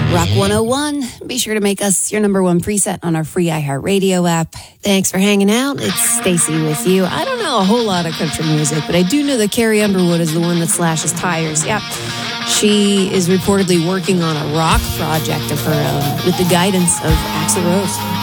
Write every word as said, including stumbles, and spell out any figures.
Rock one oh one. Be sure to make us your number one preset on our free iHeartRadio app. Thanks for hanging out. It's Stacy with you. I don't know a whole lot of country music, but I do know that Carrie Underwood is the one that slashes tires. Yep. She is reportedly working on a rock project of her own with the guidance of Axl Rose.